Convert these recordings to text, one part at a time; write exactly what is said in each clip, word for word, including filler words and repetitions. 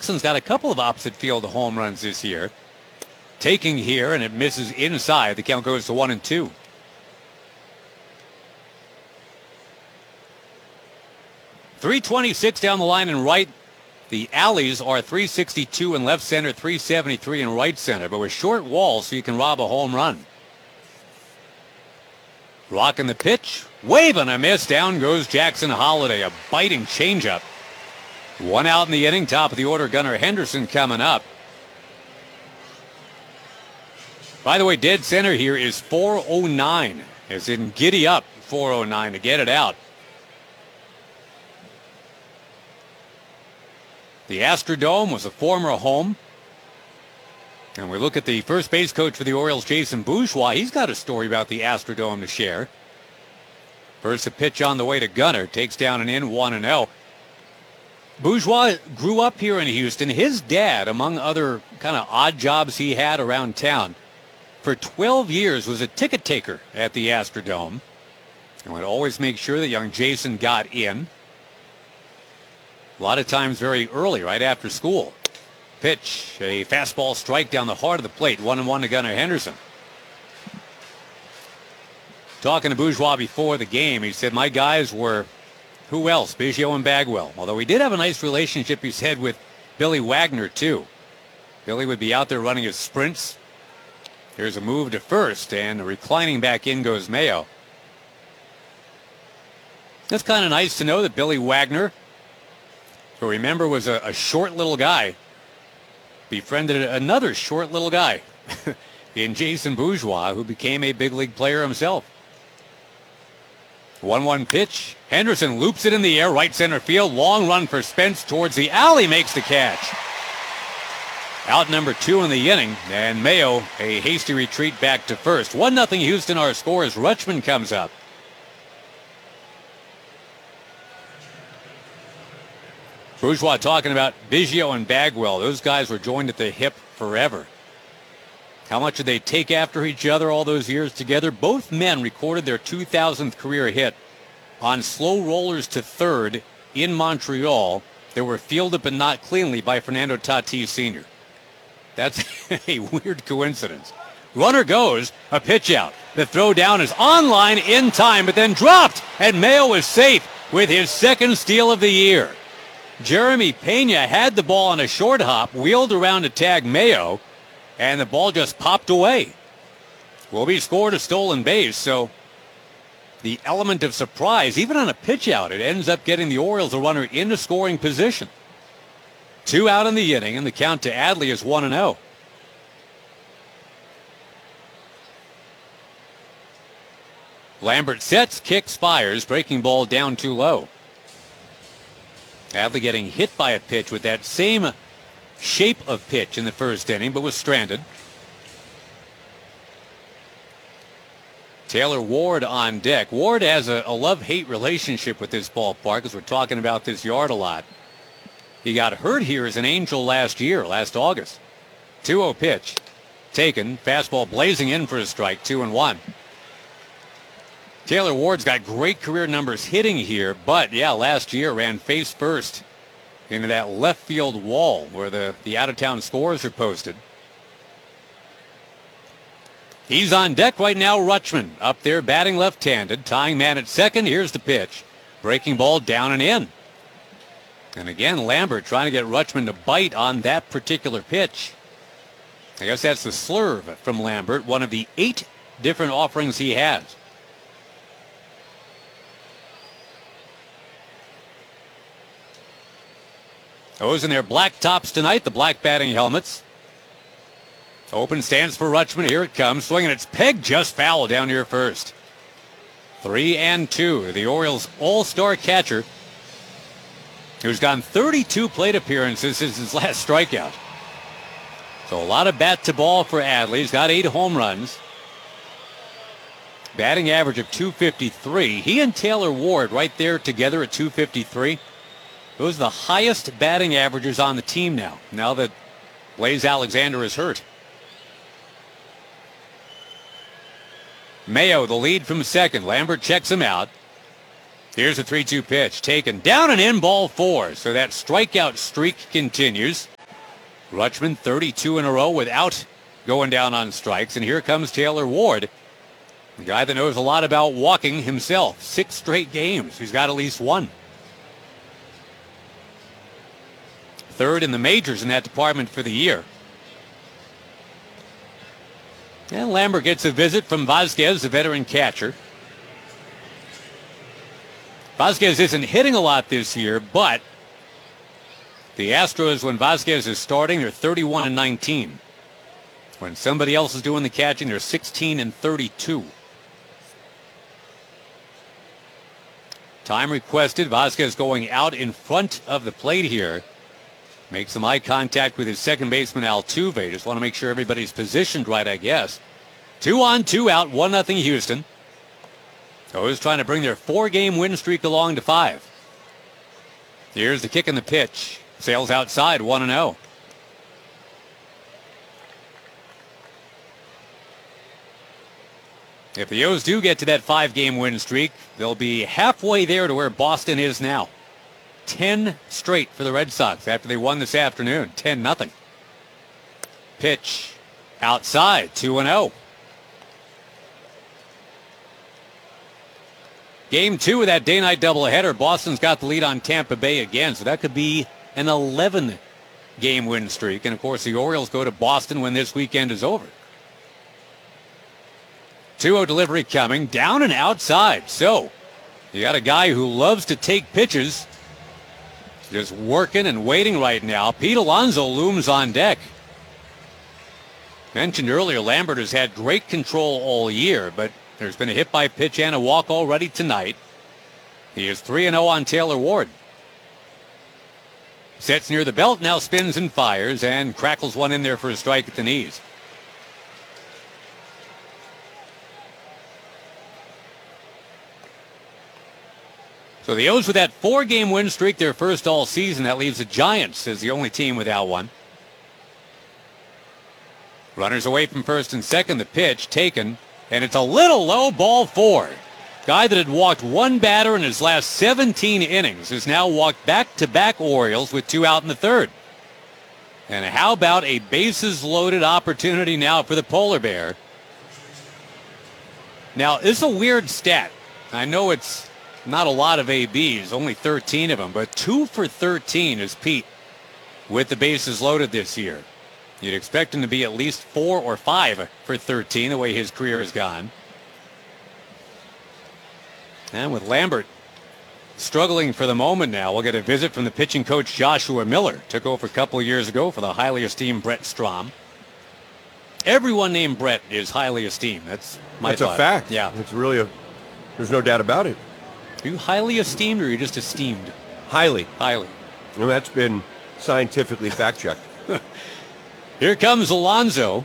Jackson's got a couple of opposite field home runs this year. Taking here, and it misses inside. The count goes to one and two. three twenty-six down the line in right. The alleys are three sixty-two in left center, three seventy-three in right center, but with short walls so you can rob a home run. Rocking the pitch, waving a miss. Down goes Jackson Holliday, a biting changeup. One out in the inning. Top of the order, Gunnar Henderson coming up. By the way, dead center here is four oh nine, as in giddy up four oh nine to get it out. The Astrodome was a former home. And we look at the first base coach for the Orioles, Jason Bourgeois. He's got a story about the Astrodome to share. First a pitch on the way to Gunnar. Takes down and in, one and oh. Bourgeois grew up here in Houston. His dad, among other kind of odd jobs he had around town, for twelve years was a ticket taker at the Astrodome. And would always make sure that young Jason got in. A lot of times very early, right after school. Pitch, a fastball strike down the heart of the plate. One and one to Gunnar Henderson. Talking to Bourgeois before the game, he said, my guys were, who else? Biggio and Bagwell. Although he did have a nice relationship, he said, with Billy Wagner, too. Billy would be out there running his sprints. Here's a move to first, and reclining back in goes Mayo. That's kind of nice to know that Billy Wagner, who remember was a, a short little guy, befriended another short little guy in Jason Bourgeois, who became a big league player himself. one one pitch. Henderson loops it in the air, right center field. Long run for Spence towards the alley, makes the catch. Out number two in the inning, and Mayo a hasty retreat back to first. one nothing Houston, our score as Rutschman comes up. Bourgeois talking about Biggio and Bagwell. Those guys were joined at the hip forever. How much did they take after each other all those years together? Both men recorded their two thousandth career hit on slow rollers to third in Montreal. They were fielded but not cleanly by Fernando Tatis Senior That's a weird coincidence. Runner goes, a pitch out. The throw down is on line in time, but then dropped, and Mayo is safe with his second steal of the year. Jeremy Pena had the ball on a short hop, wheeled around to tag Mayo, and the ball just popped away. Will be scored a stolen base, so the element of surprise, even on a pitch out, it ends up getting the Orioles a runner into scoring position. Two out in the inning, and the count to Adley is one and oh. Lambert sets, kicks, fires, breaking ball down too low. Adley getting hit by a pitch with that same shape of pitch in the first inning, but was stranded. Taylor Ward on deck. Ward has a, a love-hate relationship with this ballpark, as we're talking about this yard a lot. He got hurt here as an Angel last year, last August. two oh pitch. Taken. Fastball blazing in for a strike. Two and one. Taylor Ward's got great career numbers hitting here, but yeah, last year ran face first into that left field wall where the, the out-of-town scores are posted. He's on deck right now, Rutschman, up there batting left-handed, tying man at second. Here's the pitch. Breaking ball down and in. And again, Lambert trying to get Rutschman to bite on that particular pitch. I guess that's the slurve from Lambert, one of the eight different offerings he has. Those in their black tops tonight, the black batting helmets. Open stands for Rutschman. Here it comes. Swinging, it's pegged just foul down near first. Three and two. The Orioles all-star catcher, who's gone thirty-two plate appearances since his last strikeout. So a lot of bat to ball for Adley. He's got eight home runs. Batting average of two fifty-three. He and Taylor Ward right there together at two fifty-three. Those are the highest batting averages on the team now, now that Blaze Alexander is hurt. Mayo, the lead from second. Lambert checks him out. Here's a three two pitch. Taken down and in, ball four. So that strikeout streak continues. Rutschman thirty-two in a row without going down on strikes. And here comes Taylor Ward, the guy that knows a lot about walking himself. Six straight games. He's got at least one. Third in the majors in that department for the year. And Lambert gets a visit from Vasquez, the veteran catcher. Vasquez isn't hitting a lot this year, but the Astros, when Vasquez is starting, they're thirty-one and nineteen. When somebody else is doing the catching, they're sixteen and thirty-two. Time requested. Vasquez going out in front of the plate here. Makes some eye contact with his second baseman, Altuve. Just want to make sure everybody's positioned right, I guess. Two on, two out, one nothing Houston. O's trying to bring their four-game win streak along to five. Here's the kick and the pitch. Sails outside, one and oh. If the O's do get to that five-game win streak, they'll be halfway there to where Boston is now. Ten straight for the Red Sox after they won this afternoon. Ten nothing. Pitch outside, two and oh. Game two of that day-night doubleheader. Boston's got the lead on Tampa Bay again, so that could be an eleven-game win streak. And, of course, the Orioles go to Boston when this weekend is over. two oh delivery coming, down and outside. So, you got a guy who loves to take pitches, just working and waiting right now. Pete Alonso looms on deck. Mentioned earlier, Lambert has had great control all year, but there's been a hit by pitch and a walk already tonight. He is three and oh on Taylor Ward. Sets near the belt, now spins and fires, and crackles one in there for a strike at the knees. So the O's with that four-game win streak, their first all season. That leaves the Giants as the only team without one. Runners away from first and second. The pitch taken, and it's a little low, ball four. Guy that had walked one batter in his last seventeen innings has now walked back-to-back Orioles with two out in the third. And how about a bases-loaded opportunity now for the Polar Bear? Now, this is a weird stat. I know it's not a lot of A Bs, only thirteen of them, but two for thirteen is Pete with the bases loaded this year. You'd expect him to be at least four or five for thirteen, the way his career has gone. And with Lambert struggling for the moment now, we'll get a visit from the pitching coach Joshua Miller. Took over a couple of years ago for the highly esteemed Brett Strom. Everyone named Brett is highly esteemed. That's my That's thought. a fact. Yeah. It's really a, there's no doubt about it. Are you highly esteemed or are you just esteemed? Highly. Highly. And that's been scientifically fact-checked. Here comes Alonso.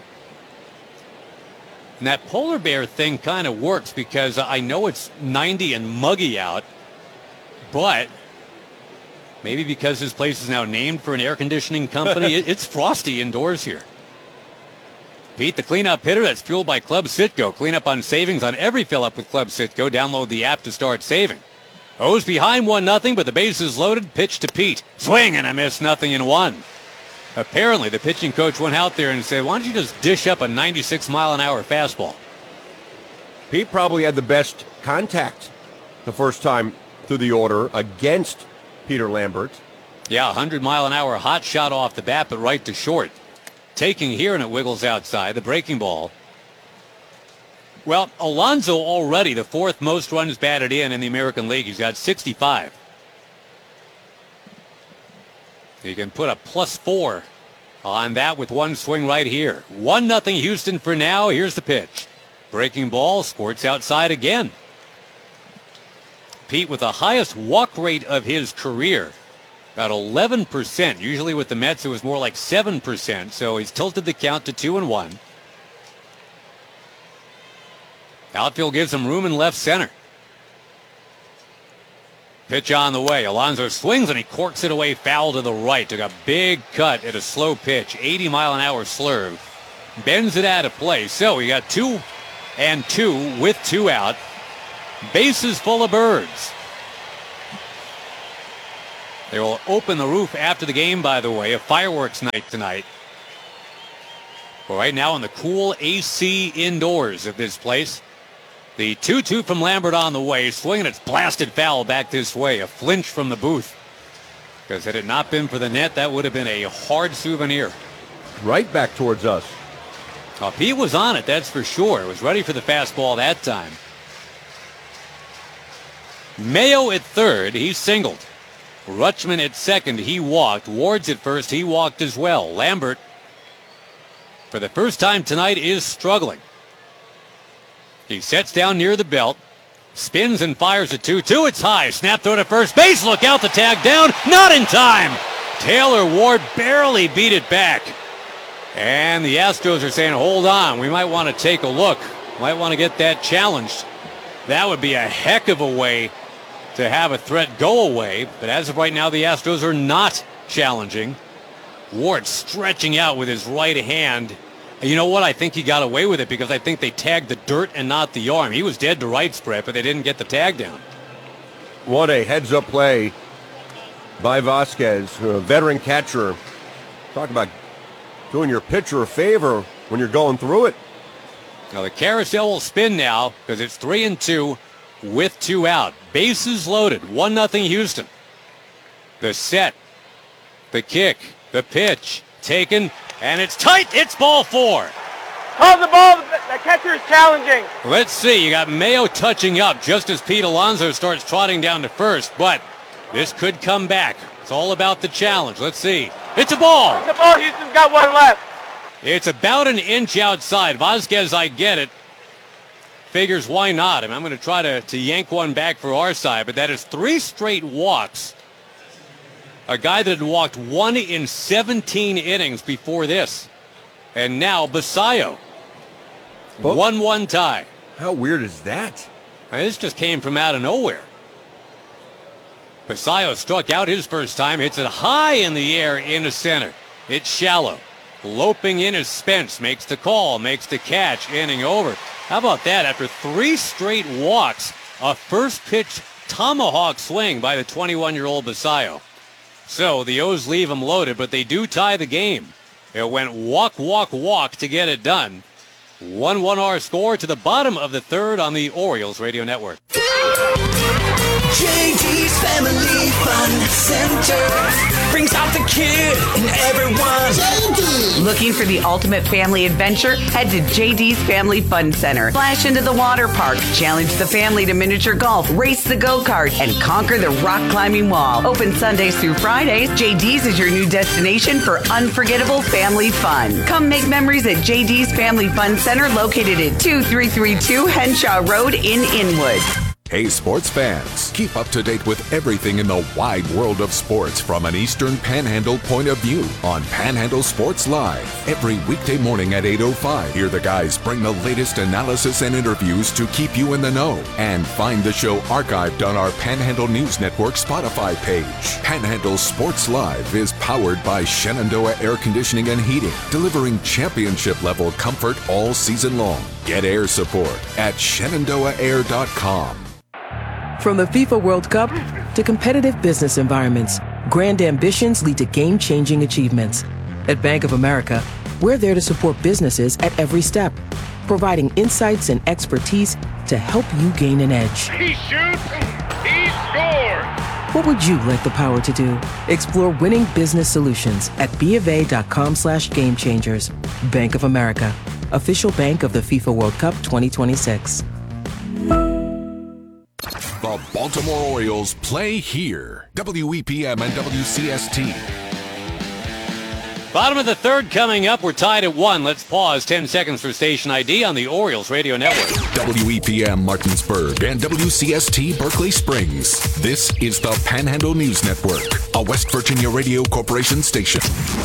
And that Polar Bear thing kind of works because I know it's ninety and muggy out, but maybe because this place is now named for an air conditioning company, it's frosty indoors here. Pete, the cleanup hitter, that's fueled by Club Citgo. Cleanup on savings on every fill-up with Club Citgo. Download the app to start saving. O's behind one nothing, but the bases loaded. Pitch to Pete. Swing and a miss, nothing in one. Apparently, the pitching coach went out there and said, why don't you just dish up a ninety-six mile an hour fastball? Pete probably had the best contact the first time through the order against Peter Lambert. Yeah, one hundred mile an hour hot shot off the bat, but right to short. Taking here, and it wiggles outside. The breaking ball. Well, Alonso already the fourth most runs batted in in the American League. He's got sixty-five. He can put a plus four on that with one swing right here. One nothing Houston for now. Here's the pitch. Breaking ball, squirts outside again. Pete with the highest walk rate of his career. About eleven percent. Usually with the Mets, it was more like seven percent. So he's tilted the count to two and one. Outfield gives him room in left center. Pitch on the way. Alonso swings and he corks it away foul to the right. Took a big cut at a slow pitch. eighty mile an hour slurve. Bends it out of play. So we got two and two with two out. Bases full of birds. They will open the roof after the game, by the way, a fireworks night tonight. But right now in the cool A C indoors of this place. The two two from Lambert on the way, swinging its blasted foul back this way. A flinch from the booth. Because had it not been for the net, that would have been a hard souvenir. Right back towards us. Oh, Pete was on it, that's for sure. Was ready for the fastball that time. Mayo at third, he singled. Rutschman at second, he walked. Ward's at first, he walked as well. Lambert, for the first time tonight, is struggling. He sets down near the belt, spins and fires a two two. It's high. Snap throw to first base. Look out, the tag down. Not in time. Taylor Ward barely beat it back. And the Astros are saying, hold on, we might want to take a look. Might want to get that challenged. That would be a heck of a way to have a threat go away. But as of right now, the Astros are not challenging. Ward stretching out with his right hand. And you know what? I think he got away with it because I think they tagged the dirt and not the arm. He was dead to rights, Brett, but they didn't get the tag down. What a heads-up play by Vasquez, a veteran catcher. Talk about doing your pitcher a favor when you're going through it. Now the carousel will spin now because it's three and two with two out. Bases loaded. One nothing Houston. The set, the kick, the pitch, taken, and it's tight. It's ball four. Call the ball. The catcher is challenging. Let's see. You got Mayo touching up just as Pete Alonso starts trotting down to first, but this could come back. It's all about the challenge. Let's see. It's a ball. It's a ball. Houston's got one left. It's about an inch outside. Vasquez, I get it. Figures why not? I mean, I'm going to try to, to yank one back for our side, but that is three straight walks. A guy that had walked one in seventeen innings before this. And now Basayo. one one tie. How weird is that? I mean, this just came from out of nowhere. Basayo struck out his first time. Hits it high in the air into center. It's shallow. Loping in is Spence. Makes the call. Makes the catch. Inning over. How about that? After three straight walks, a first pitch tomahawk swing by the twenty-one-year-old Basayo. So the O's leave them loaded, but they do tie the game. It went walk, walk, walk to get it done. one one our score to the bottom of the third on the Orioles Radio Network. J D's Family Fun Center brings out the kid in everyone. J D. Looking for the ultimate family adventure? Head to J D's Family Fun Center. Splash into the water park, challenge the family to miniature golf, race the go-kart, and conquer the rock climbing wall. Open Sundays through Fridays, J D's is your new destination for unforgettable family fun. Come make memories at J D's Family Fun Center, located at two three three two Henshaw Road in Inwood. Hey, sports fans, keep up to date with everything in the wide world of sports from an Eastern Panhandle point of view on Panhandle Sports Live. Every weekday morning at eight oh five, hear the guys bring the latest analysis and interviews to keep you in the know. And find the show archived on our Panhandle News Network Spotify page. Panhandle Sports Live is powered by Shenandoah Air Conditioning and Heating, delivering championship-level comfort all season long. Get air support at shenandoah air dot com. From the FIFA World Cup to competitive business environments, grand ambitions lead to game-changing achievements. At Bank of America, we're there to support businesses at every step, providing insights and expertise to help you gain an edge. He shoots. He scores. What would you like the power to do? Explore winning business solutions at bofa.com slash game changers. Bank of America, official bank of the FIFA World Cup twenty twenty-six. The Baltimore Orioles play here. W E P M and W C S T. Bottom of the third coming up. We're tied at one. Let's pause ten seconds for station I D on the Orioles Radio Network. W E P M Martinsburg and W C S T Berkeley Springs. This is the Panhandle News Network, a West Virginia Radio Corporation station.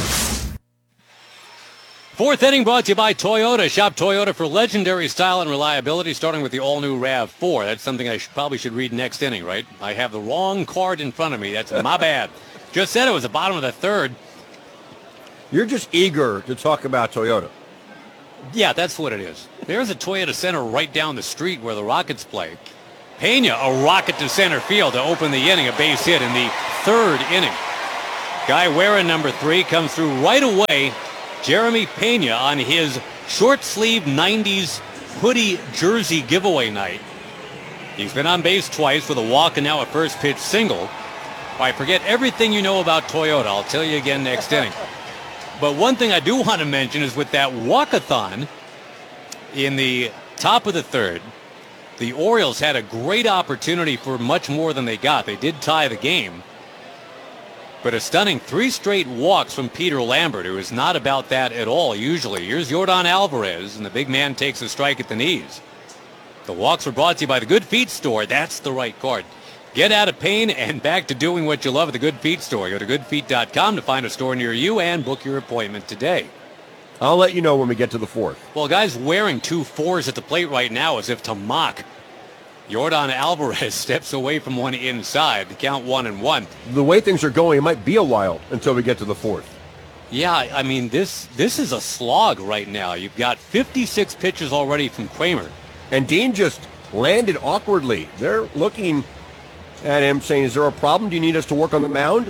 Fourth inning brought to you by Toyota. Shop Toyota for legendary style and reliability, starting with the all-new RAV four. That's something I should, probably should read next inning, right? I have the wrong card in front of me. That's my bad. Just said it was the bottom of the third. You're just eager to talk about Toyota. Yeah, that's what it is. There's a Toyota Center right down the street where the Rockets play. Pena, a rocket to center field to open the inning, a base hit in the third inning. Guy wearing number three comes through right away. Jeremy Pena on his short sleeve nineties hoodie jersey giveaway night. He's been on base twice with a walk and now a first pitch single. I forget everything you know about Toyota. I'll tell you again next inning. But one thing I do want to mention is with that walkathon in the top of the third, the Orioles had a great opportunity for much more than they got. They did tie the game. But a stunning three straight walks from Peter Lambert, who is not about that at all usually. Here's Yordan Alvarez, and the big man takes a strike at the knees. The walks were brought to you by the Good Feet Store. That's the right card. Get out of pain and back to doing what you love at the Good Feet Store. Go to good feet dot com to find a store near you and book your appointment today. I'll let you know when we get to the fourth. Well, guys wearing two fours at the plate right now as if to mock. Yordan Alvarez steps away from one inside. The count one and one. The way things are going, it might be a while until we get to the fourth. Yeah, I mean, this this is a slog right now. You've got fifty-six pitches already from Kramer. And Dean just landed awkwardly. They're looking at him saying, is there a problem? Do you need us to work on the mound?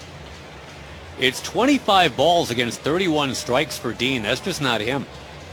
It's twenty-five balls against thirty-one strikes for Dean. That's just not him.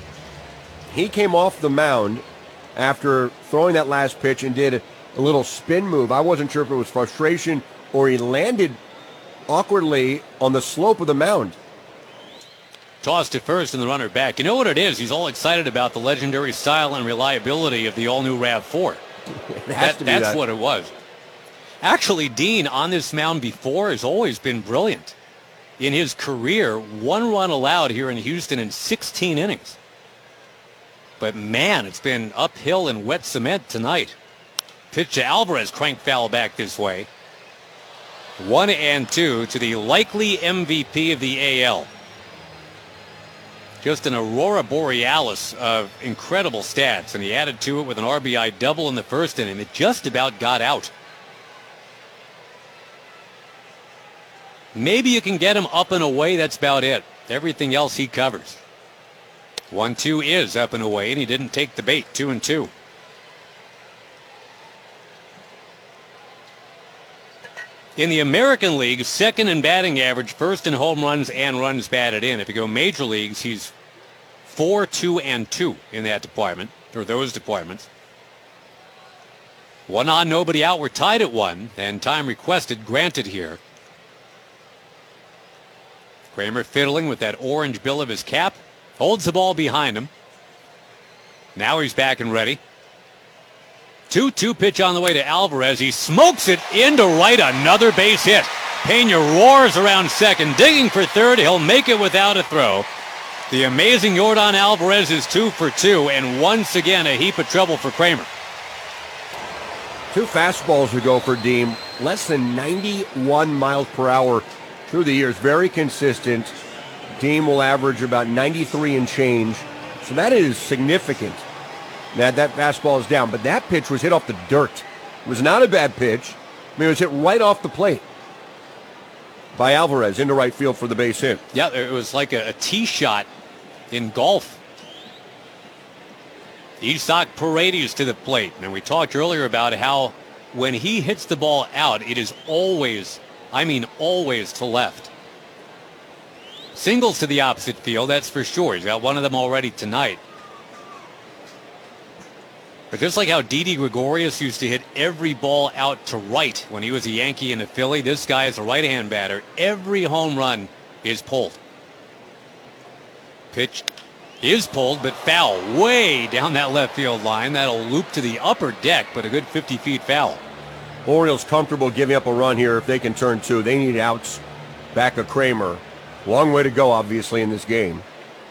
He came off the mound after throwing that last pitch and did a, a little spin move. I wasn't sure if it was frustration or he landed awkwardly on the slope of the mound. Tossed to first and the runner back. You know what it is? He's all excited about the legendary style and reliability of the all-new RAV four. It has that, to be that's that. what it was. Actually, Dean on this mound before has always been brilliant. In his career, one run allowed here in Houston in sixteen innings. But man, it's been uphill in wet cement tonight. Pitch to Alvarez, crank foul back this way. One and two to the likely M V P of the A L. Just an aurora borealis of incredible stats, and he added to it with an R B I double in the first inning that just about got out. Maybe you can get him up and away, that's about it. Everything else he covers. one two is up and away, and he didn't take the bait. Two and two. In the American League, second in batting average, first in home runs and runs batted in. If you go major leagues, he's four, two, and two in that department, or those departments. One on, nobody out. We're tied at one, and time requested, granted here. Kramer fiddling with that orange bill of his cap. Holds the ball behind him. Now he's back and ready. two two pitch on the way to Alvarez. He smokes it into right. Another base hit. Pena roars around second, digging for third. He'll make it without a throw. The amazing Yordan Alvarez is two for two, and once again a heap of trouble for Kramer. Two fastballs to go for Dean. Less than ninety-one miles per hour through the years. Very consistent. Dean will average about ninety-three and change. So that is significant. That that fastball is down. But that pitch was hit off the dirt. It was not a bad pitch. I mean, it was hit right off the plate by Alvarez into right field for the base hit. Yeah, it was like a, a tee shot in golf. Isaac Paredes to the plate. And we talked earlier about how when he hits the ball out, it is always, I mean always to left. Singles to the opposite field, that's for sure. He's got one of them already tonight. But just like how Didi Gregorius used to hit every ball out to right when he was a Yankee and a Philly, this guy is a right-hand batter. Every home run is pulled. Pitch is pulled, but foul way down that left field line. That'll loop to the upper deck, but a good fifty feet foul. Orioles comfortable giving up a run here if they can turn two. They need outs back of Kramer. Long way to go, obviously, in this game.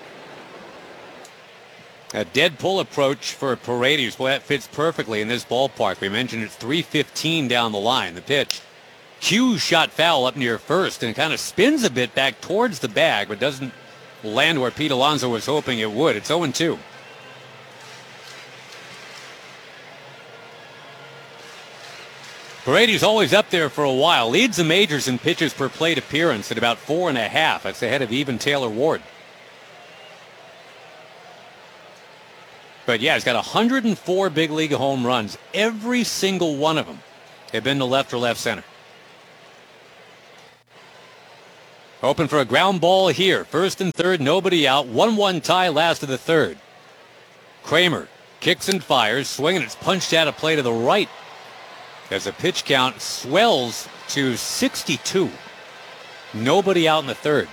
A dead pull approach for Paredes. Boy, that fits perfectly in this ballpark. We mentioned it's three fifteen down the line. The pitch. Hughes shot foul up near first, and it kind of spins a bit back towards the bag, but doesn't land where Pete Alonso was hoping it would. It's oh and two. Paredes always up there for a while. Leads the majors in pitches per plate appearance at about four and a half. That's ahead of even Taylor Ward. But yeah, he's got one hundred four big league home runs. Every single one of them have been to left or left center. Open for a ground ball here. First and third, nobody out. one one tie, last of the third. Kramer kicks and fires. Swinging, it's punched out of play to the right as the pitch count swells to sixty-two. Nobody out in the third.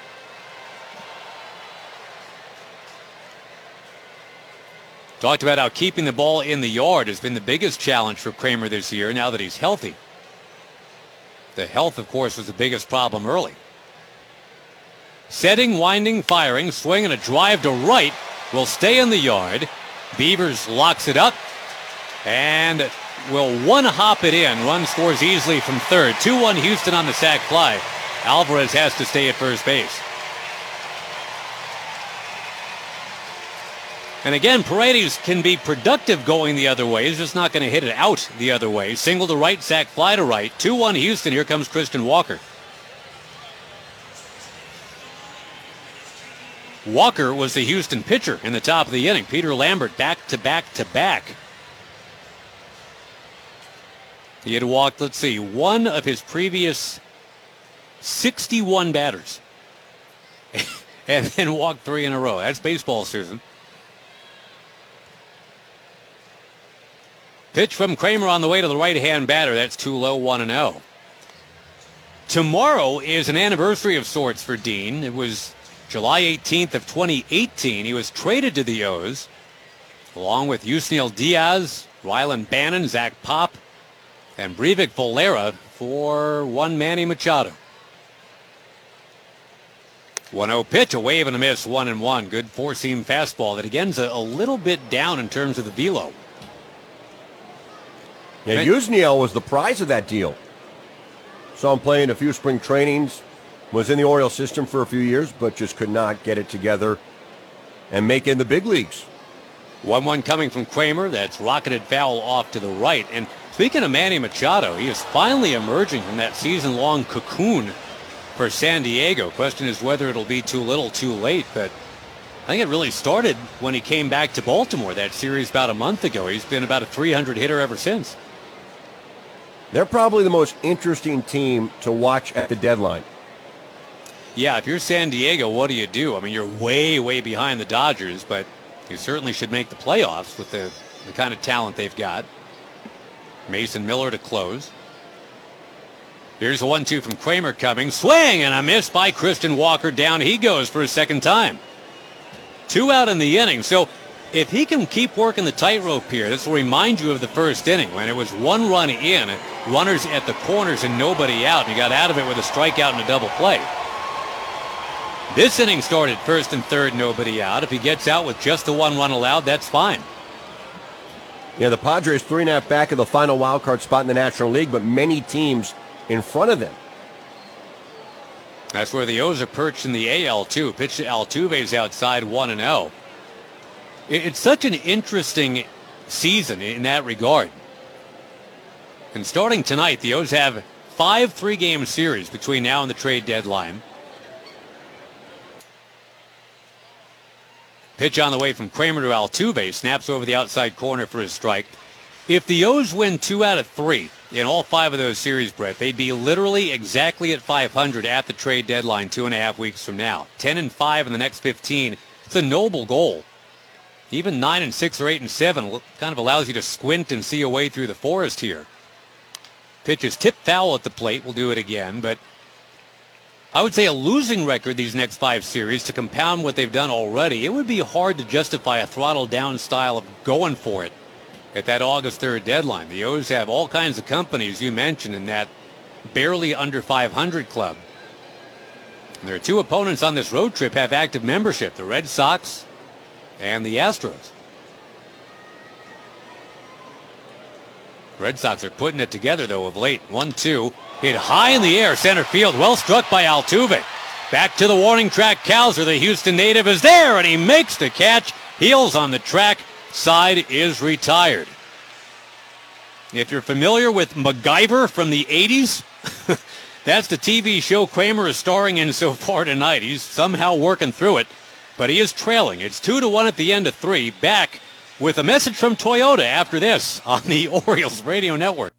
Talked about how keeping the ball in the yard has been the biggest challenge for Kramer this year now that he's healthy. The health, of course, was the biggest problem early. Setting, winding, firing, swing, and a drive to right will stay in the yard. Beavers locks it up and will one-hop it in. Run scores easily from third. two one Houston on the sac fly. Alvarez has to stay at first base. And again, Paredes can be productive going the other way. He's just not going to hit it out the other way. Single to right, sac fly to right. two one Houston. Here comes Christian Walker. Walker was the Houston pitcher in the top of the inning. Peter Lambert back to back to back. He had walked, let's see, one of his previous sixty-one batters. And then walked three in a row. That's baseball, Susan. Pitch from Kramer on the way to the right-hand batter. That's too low, one and oh. Tomorrow is an anniversary of sorts for Dean. It was July eighteenth of twenty eighteen. He was traded to the O's, along with Yusniel Diaz, Rylan Bannon, Zach Pop, and Breivik Valera for one Manny Machado. one oh pitch, a wave and a miss, one and one. Good four-seam fastball that, again's a, a little bit down in terms of the velo. Yeah, Yusniel was the prize of that deal. Saw him playing a few spring trainings, was in the Orioles system for a few years, but just could not get it together and make it in the big leagues. one one coming from Kramer. That's rocketed foul off to the right. And speaking of Manny Machado, he is finally emerging from that season-long cocoon for San Diego. Question is whether it'll be too little, too late, but I think it really started when he came back to Baltimore, that series about a month ago. He's been about a three hundred hitter ever since. They're probably the most interesting team to watch at the deadline. Yeah, if you're San Diego, what do you do? I mean, you're way, way behind the Dodgers, but you certainly should make the playoffs with the, the kind of talent they've got. Mason Miller to close. Here's a one two from Kramer coming. Swing and a miss by Christian Walker. Down he goes for a second time. Two out in the inning. So if he can keep working the tightrope here, this will remind you of the first inning when it was one run in, runners at the corners and nobody out, and he got out of it with a strikeout and a double play. This inning started first and third, nobody out. If he gets out with just the one run allowed, that's fine. Yeah, the Padres three and a half back of the final wild card spot in the National League, but many teams in front of them. That's where the O's are perched in the A L, too. Pitch to Altuve's outside, one and oh. It's such an interesting season in that regard. And starting tonight, the O's have five three-game series between now and the trade deadline. Pitch on the way from Kramer to Altuve. Snaps over the outside corner for his strike. If the O's win two out of three in all five of those series, Brett, they'd be literally exactly at five hundred at the trade deadline two and a half weeks from now. ten and five in the next fifteen. It's a noble goal. Even nine and six or eight and seven kind of allows you to squint and see a way through the forest here. Pitch is tipped foul at the plate. We'll do it again, but I would say a losing record these next five series to compound what they've done already. It would be hard to justify a throttle down style of going for it at that August third deadline. The O's have all kinds of companies you mentioned in that barely under five hundred club. And their two opponents on this road trip have active membership, the Red Sox and the Astros. Red Sox are putting it together, though, of late. one two. Hit high in the air, center field. Well struck by Altuve. Back to the warning track. Cowser, the Houston native, is there, and he makes the catch. Heels on the track. Side is retired. If you're familiar with MacGyver from the eighties, that's the T V show Kramer is starring in so far tonight. He's somehow working through it, but he is trailing. It's two to one at the end of three. Back with a message from Toyota after this on the Orioles Radio Network.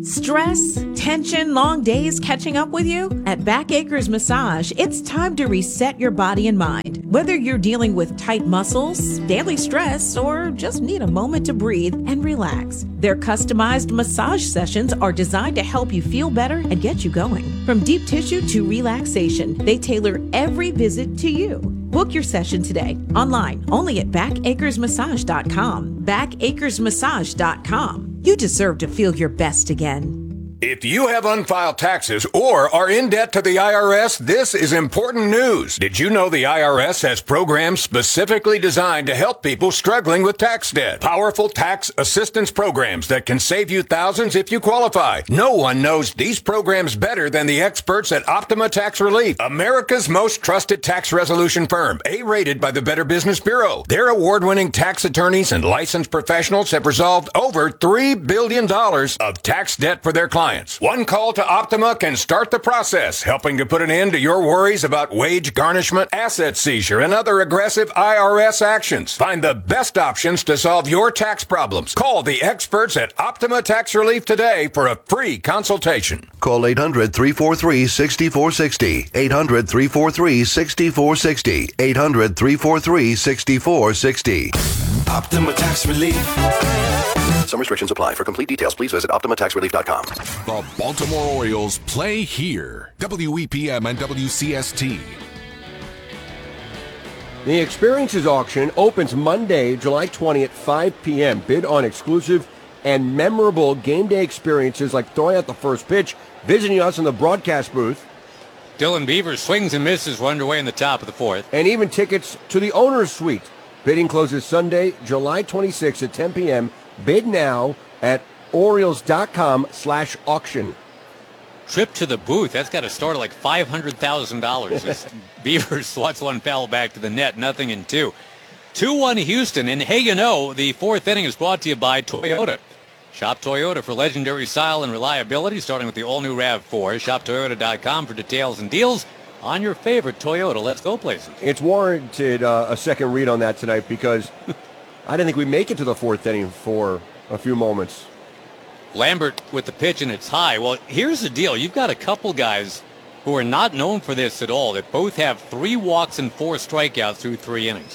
Stress, tension, long days catching up with you? At Back Acres Massage, it's time to reset your body and mind. Whether you're dealing with tight muscles, daily stress, or just need a moment to breathe and relax, their customized massage sessions are designed to help you feel better and get you going. From deep tissue to relaxation, they tailor every visit to you. Book your session today, online, only at back acres massage dot com. back acres massage dot com. You deserve to feel your best again. If you have unfiled taxes or are in debt to the I R S, this is important news. Did you know the I R S has programs specifically designed to help people struggling with tax debt? Powerful tax assistance programs that can save you thousands if you qualify. No one knows these programs better than the experts at Optima Tax Relief, America's most trusted tax resolution firm, A-rated by the Better Business Bureau. Their award-winning tax attorneys and licensed professionals have resolved over three billion dollars of tax debt for their clients. One call to Optima can start the process, helping to put an end to your worries about wage garnishment, asset seizure, and other aggressive I R S actions. Find the best options to solve your tax problems. Call the experts at Optima Tax Relief today for a free consultation. Call eight hundred, three four three, six four six zero. eight hundred, three four three, six four six zero. eight hundred, three four three, six four six zero. Optima Tax Relief. Some restrictions apply. For complete details, please visit optima tax relief dot com. The Baltimore Orioles play here. W E P M and W C S T. The Experiences Auction opens Monday, July twentieth, five p.m. Bid on exclusive and memorable game day experiences like throwing out the first pitch, visiting us in the broadcast booth. Dylan Beavers swings and misses. We're underway in the top of the fourth. And even tickets to the owner's suite. Bidding closes Sunday, July twenty-sixth at ten p.m. Bid now at Orioles.com slash auction. Trip to the booth, that's got to start at like five hundred thousand dollars. Beavers swats one foul back to the net, nothing in two. two one Houston, and hey, you know, the fourth inning is brought to you by Toyota. Shop Toyota for legendary style and reliability, starting with the all-new RAV four. Shop Toyota dot com for details and deals on your favorite Toyota. Let's go places. It's warranted uh, a second read on that tonight because I didn't think we'd make it to the fourth inning for a few moments. Lambert with the pitch, and it's high. Well, here's the deal. You've got a couple guys who are not known for this at all that both have three walks and four strikeouts through three innings.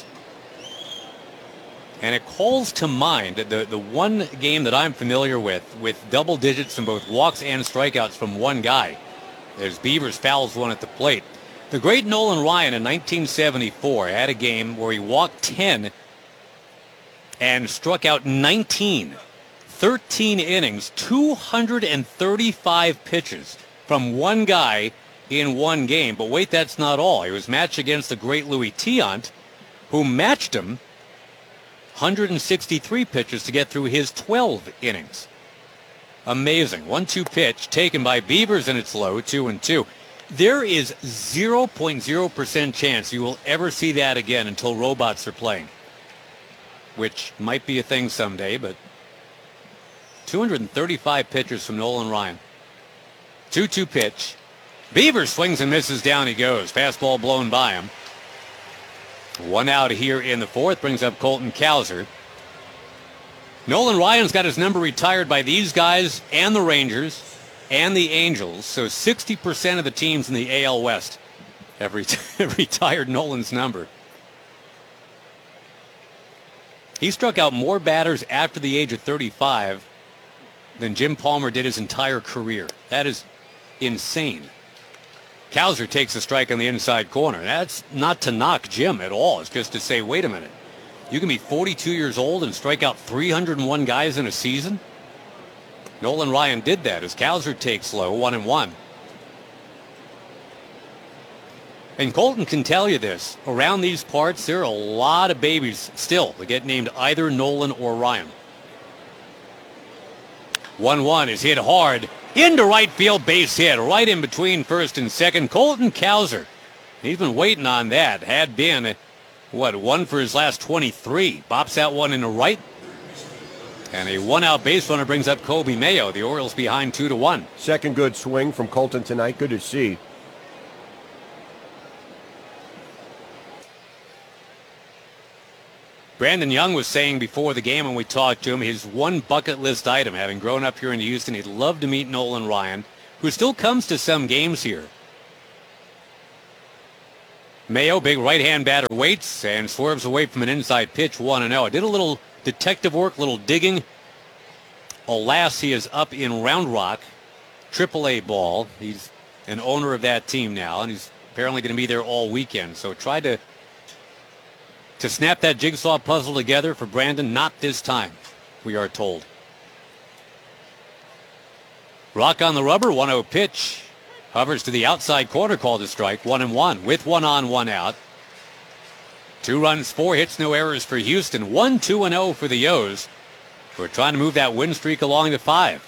And it calls to mind the, the one game that I'm familiar with, with double digits in both walks and strikeouts from one guy. As Beavers fouls one at the plate. The great Nolan Ryan in nineteen seventy-four had a game where he walked ten and struck out nineteen. thirteen innings, two hundred thirty-five pitches from one guy in one game. But wait, that's not all. He was matched against the great Louis Tiant, who matched him one hundred sixty-three pitches to get through his twelve innings. Amazing. one two pitch taken by Beavers, and it's low, two and two. There is zero point zero percent chance you will ever see that again until robots are playing, which might be a thing someday, but two hundred thirty-five pitches from Nolan Ryan. two two pitch. Beavers swings and misses, down he goes. Fastball blown by him. One out here in the fourth brings up Colton Cowser. Nolan Ryan's got his number retired by these guys and the Rangers and the Angels, so sixty percent of the teams in the A L West have ret- retired Nolan's number. He struck out more batters after the age of thirty-five than Jim Palmer did his entire career. That is insane. Cowser takes a strike on the inside corner. That's not to knock Jim at all. It's just to say, wait a minute. You can be forty-two years old and strike out three hundred one guys in a season? Nolan Ryan did that as Cowser takes low, one and one. And Colton can tell you this. Around these parts, there are a lot of babies still that get named either Nolan or Ryan. one one is hit hard into right field, base hit, right in between first and second. Colton Cowser, he's been waiting on that. Had been, what, one for his last twenty-three. Bops out one in the right. And a one-out base runner brings up Kobe Mayo. The Orioles behind two to one. Second good swing from Colton tonight. Good to see. Brandon Young was saying before the game when we talked to him, his one bucket list item, having grown up here in Houston, he'd love to meet Nolan Ryan, who still comes to some games here. Mayo, big right-hand batter, waits and swerves away from an inside pitch, one and oh. Did a little detective work, little digging. Alas, he is up in Round Rock, triple A ball. He's an owner of that team now, and he's apparently going to be there all weekend. So tried to to snap that jigsaw puzzle together for Brandon. Not this time, we are told. Rock on the rubber, one oh pitch. Hovers to the outside corner, called a strike, one and one, with one on, one out. Two runs, four hits, no errors for Houston. One, two, and oh for the O's. We're trying to move that win streak along to five.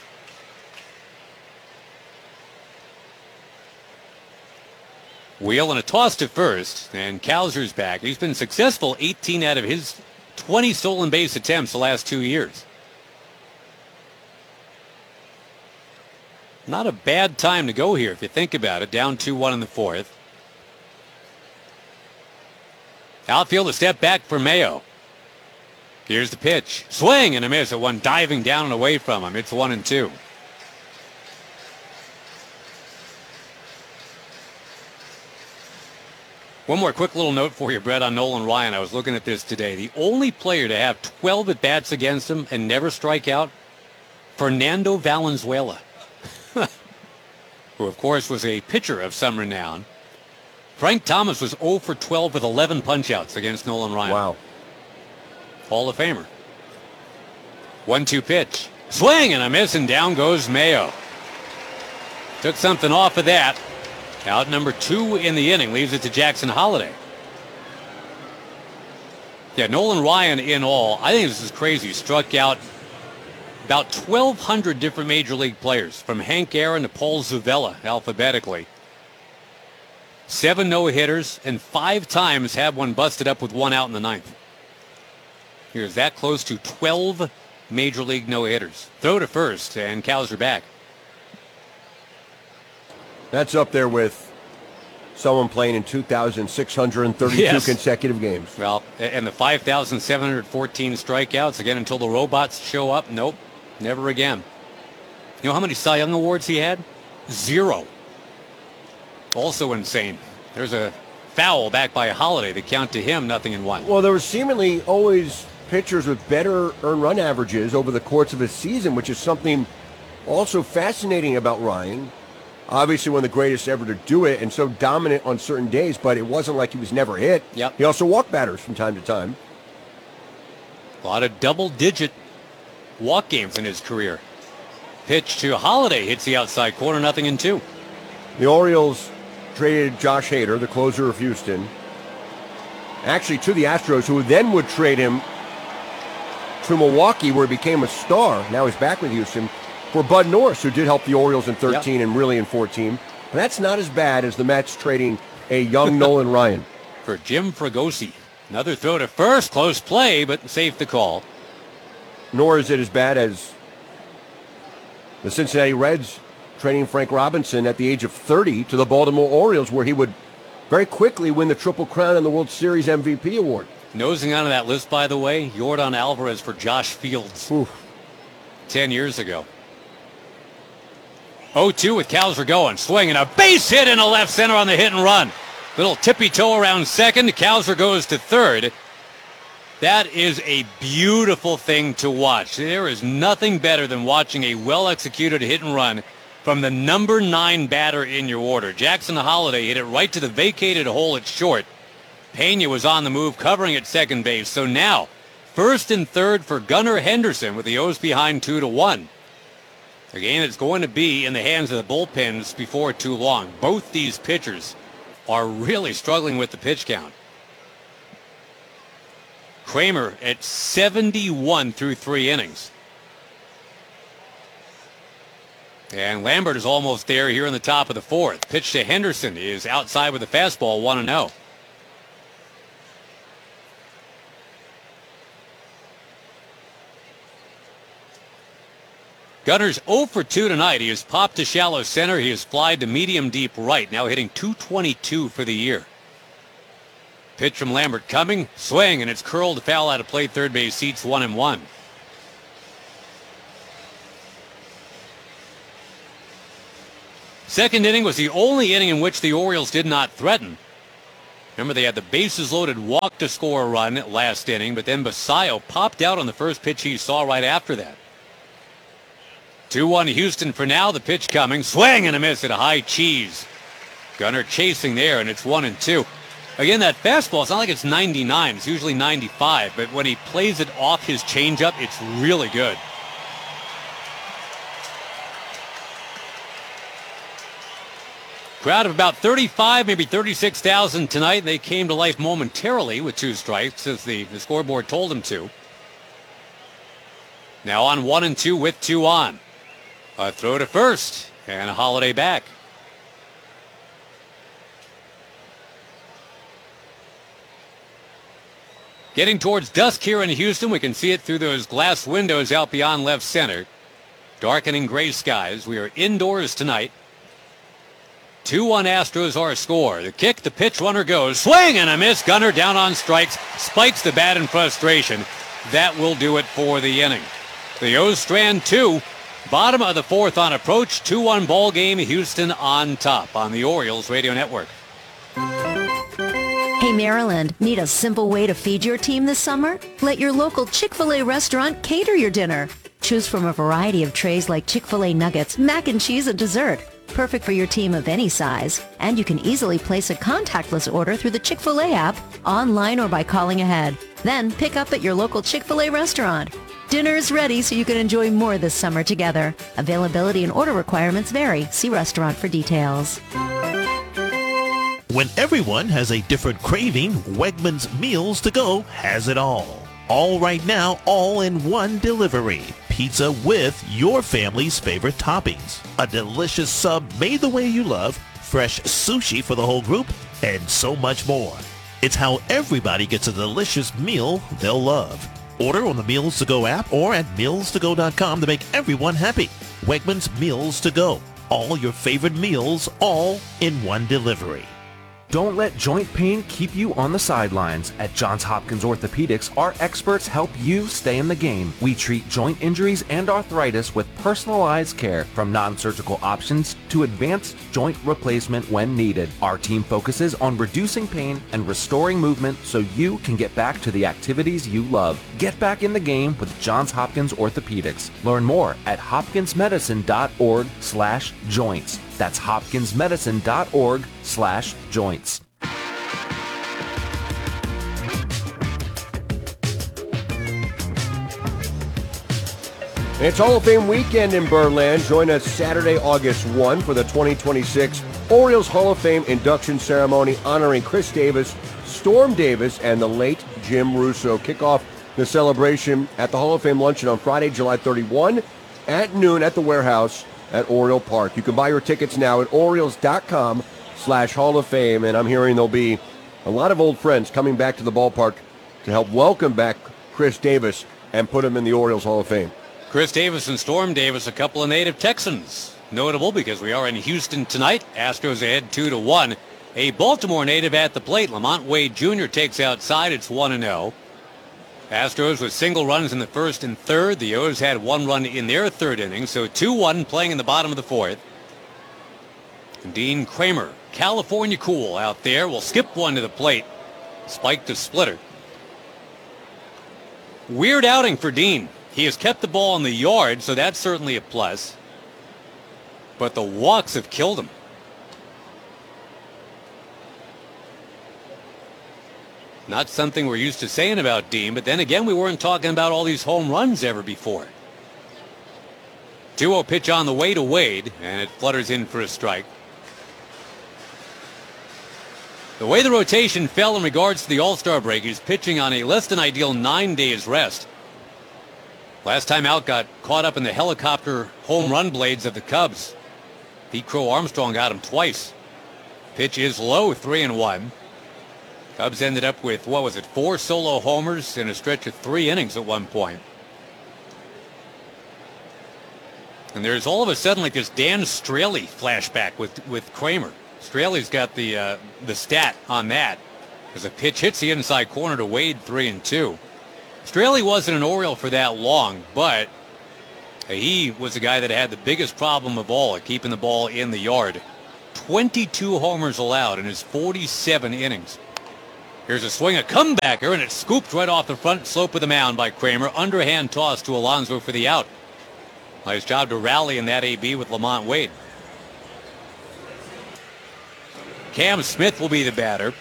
Wheel and a toss to first, and Kowser's back. He's been successful eighteen out of his twenty stolen base attempts the last two years. Not a bad time to go here if you think about it. Down two one in the fourth. Outfield a step back for Mayo. Here's the pitch. Swing and a miss. At one diving down and away from him. It's one and two. One more quick little note for you, Brett, on Nolan Ryan. I was looking at this today. The only player to have twelve at-bats against him and never strike out, Fernando Valenzuela, who, of course, was a pitcher of some renown. Frank Thomas was oh for twelve with eleven punch-outs against Nolan Ryan. Wow. Hall of Famer. one two pitch. Swing and a miss, and down goes Mayo. Took something off of that. Out number two in the inning, leaves it to Jackson Holliday. Yeah, Nolan Ryan in all, I think this is crazy, struck out about twelve hundred different major league players, from Hank Aaron to Paul Zavella, alphabetically. Seven no-hitters, and five times had one busted up with one out in the ninth. Here's that close to twelve major league no-hitters. Throw to first, and Kowser back. That's up there with someone playing in two thousand six hundred thirty-two Yes. consecutive games. Well, and the five thousand seven hundred fourteen strikeouts, again, until the robots show up. Nope, never again. You know how many Cy Young awards he had? Zero. Also insane. There's a foul back by Holliday. The count to him, nothing in one. Well, there were seemingly always pitchers with better earned run averages over the course of a season, which is something also fascinating about Ryan. Obviously, one of the greatest ever to do it, and so dominant on certain days, but it wasn't like he was never hit. Yep. He also walked batters from time to time. A lot of double-digit walk games in his career. Pitch to Holliday, hits the outside corner, nothing in two. The Orioles traded Josh Hader, the closer of Houston, actually to the Astros, who then would trade him to Milwaukee, where he became a star. Now he's back with Houston, for Bud Norris, who did help the Orioles in thirteen yep. and really in fourteen. But that's not as bad as the Mets trading a young Nolan Ryan. For Jim Fregosi. Another throw to first. Close play, but safe to call. Nor is it as bad as the Cincinnati Reds trading Frank Robinson at the age of thirty to the Baltimore Orioles, where he would very quickly win the Triple Crown and the World Series M V P award. Nosing onto that list, by the way, Yordan Alvarez for Josh Fields. Oof. Ten years ago. oh two with Kowser going. Swing and a base hit in the left center on the hit and run. Little tippy toe around second. Kowser goes to third. That is a beautiful thing to watch. There is nothing better than watching a well-executed hit and run from the number nine batter in your order. Jackson Holliday hit it right to the vacated hole at short. Pena was on the move, covering at second base. So now, first and third for Gunnar Henderson with the O's behind two to one. A game that's going to be in the hands of the bullpens before too long. Both these pitchers are really struggling with the pitch count. Kramer at seventy-one through three innings. And Lambert is almost there here in the top of the fourth. Pitch to Henderson is outside with a fastball, one and oh. Gunner's oh for two tonight. He has popped to shallow center. He has flied to medium deep right. Now hitting two twenty-two for the year. Pitch from Lambert coming, swing, and it's curled, foul out of play, third base seats one and one. Second inning was the only inning in which the Orioles did not threaten. Remember, they had the bases loaded walk to score a run last inning, but then Basayo popped out on the first pitch he saw right after that. two one Houston for now. The pitch coming. Swing and a miss at a high cheese. Gunnar chasing there, and it's one and two. Again, that fastball, it's not like it's ninety-nine. It's usually ninety-five, but when he plays it off his changeup, it's really good. Crowd of about thirty-five, maybe thirty-six thousand tonight. They came to life momentarily with two strikes as the, the scoreboard told them to. Now on one and two with two on. A throw to first and a Holiday back. Getting towards dusk here in Houston. We can see it through those glass windows out beyond left center. Darkening gray skies. We are indoors tonight. two one Astros our score. The kick, the pitch, runner goes. Swing and a miss. Gunnar down on strikes. Spikes the bat in frustration. That will do it for the inning. The O's strand two. Bottom of the fourth on approach. two one ball game. Houston on top on the Orioles Radio Network. Hey Maryland, need a simple way to feed your team this summer? Let your local Chick-fil-A restaurant cater your dinner. Choose from a variety of trays like Chick-fil-A nuggets, mac and cheese, and dessert. Perfect for your team of any size. And you can easily place a contactless order through the Chick-fil-A app, online or by calling ahead. Then pick up at your local Chick-fil-A restaurant. Dinner is ready so you can enjoy more this summer together. Availability and order requirements vary. See restaurant for details. When everyone has a different craving, Wegmans Meals to Go has it all. All right now, all in one delivery. Pizza with your family's favorite toppings. A delicious sub made the way you love, fresh sushi for the whole group, and so much more. It's how everybody gets a delicious meal they'll love. Order on the Meals to Go app or at meals to go dot com to make everyone happy. Wegmans Meals to Go. All your favorite meals, all in one delivery. Don't let joint pain keep you on the sidelines. At Johns Hopkins Orthopedics, our experts help you stay in the game. We treat joint injuries and arthritis with personalized care, from non-surgical options to advanced joint replacement when needed. Our team focuses on reducing pain and restoring movement so you can get back to the activities you love. Get back in the game with Johns Hopkins Orthopedics. Learn more at hopkins medicine dot org slash joints. That's hopkins medicine dot org slash joints. It's Hall of Fame weekend in Birdland. Join us Saturday, August first for the twenty twenty-six Orioles Hall of Fame induction ceremony honoring Chris Davis, Storm Davis, and the late Jim Russo. Kick off the celebration at the Hall of Fame luncheon on Friday, July thirty-first at noon at the warehouse at Oriole Park. You can buy your tickets now at Orioles dot com slash Hall of Fame, and I'm hearing there'll be a lot of old friends coming back to the ballpark to help welcome back Chris Davis and put him in the Orioles Hall of Fame. Chris Davis and Storm Davis, a couple of native Texans. Notable because we are in Houston tonight. Astros ahead two to one. A Baltimore native at the plate. Lamont Wade Junior takes outside. It's one and oh. Astros with single runs in the first and third. The O's had one run in their third inning, so two one playing in the bottom of the fourth. Dean Kramer, California cool out there, will skip one to the plate. Spiked the splitter. Weird outing for Dean. He has kept the ball in the yard, so that's certainly a plus. But the walks have killed him. Not something we're used to saying about Dean, but then again, we weren't talking about all these home runs ever before. two oh pitch on the way to Wade, and it flutters in for a strike. The way the rotation fell in regards to the All-Star break, he's pitching on a less than ideal nine days rest. Last time out got caught up in the helicopter home run blades of the Cubs. Pete Crow Armstrong got him twice. Pitch is low, three and one. Cubs ended up with, what was it, four solo homers in a stretch of three innings at one point. And there's all of a sudden like this Dan Straley flashback with, with Kramer. Straley's got the uh, the stat on that. As a pitch hits the inside corner to Wade, three and two. Straley wasn't an Oriole for that long, but he was the guy that had the biggest problem of all at keeping the ball in the yard. twenty-two homers allowed in his forty-seven innings. Here's a swing, a comebacker, and it's scooped right off the front slope of the mound by Kramer. Underhand toss to Alonso for the out. Nice job to rally in that A B with Lamont Wade. Cam Smith will be the batter.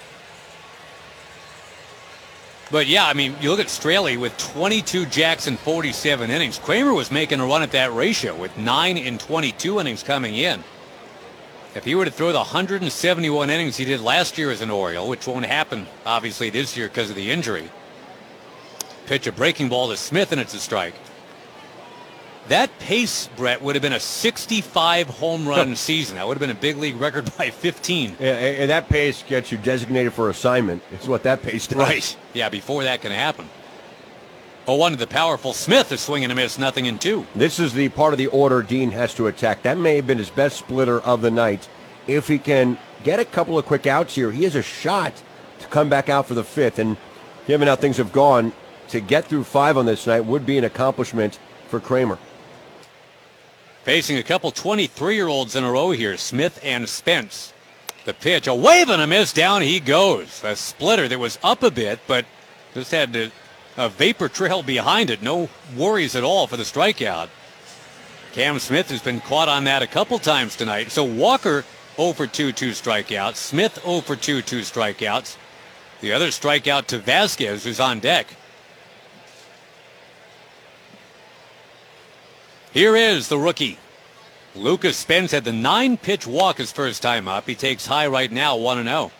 But yeah, I mean, you look at Straley with twenty-two jacks in forty-seven innings. Kramer was making a run at that ratio with nine in twenty-two innings coming in. If he were to throw the one hundred seventy-one innings he did last year as an Oriole, which won't happen, obviously, this year because of the injury. Pitch a breaking ball to Smith, and it's a strike. That pace, Brett, would have been a sixty-five home run season. That would have been a big league record by fifteen. Yeah, and that pace gets you designated for assignment. It's what that pace does. Right. Yeah, before that can happen. oh one to the powerful Smith, a swing and a miss, nothing in two. This is the part of the order Dean has to attack. That may have been his best splitter of the night. If he can get a couple of quick outs here, he has a shot to come back out for the fifth. And given how things have gone, to get through five on this night would be an accomplishment for Kramer. Facing a couple twenty-three-year-olds in a row here, Smith and Spence. The pitch, a wave and a miss, down he goes. A splitter that was up a bit, but just had to, a vapor trail behind it. No worries at all for the strikeout. Cam Smith has been caught on that a couple times tonight. So Walker oh for two, two strikeouts. Smith oh for two, two strikeouts. The other strikeout to Vasquez, who's on deck. Here is the rookie. Lucas Spence had the nine-pitch walk his first time up. He takes high right now, one and oh.